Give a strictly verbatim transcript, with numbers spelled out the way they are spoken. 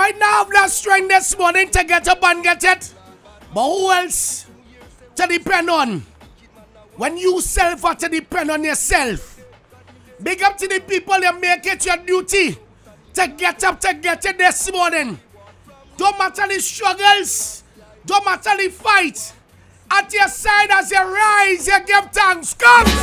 might not have the strength this morning to get up and get it, but who else to depend on? When you self have to depend on yourself. Big up to the people that make it your duty to get up to get it this morning. Don't matter the struggles, don't matter the fight. At your side as you rise, you give thanks. Come!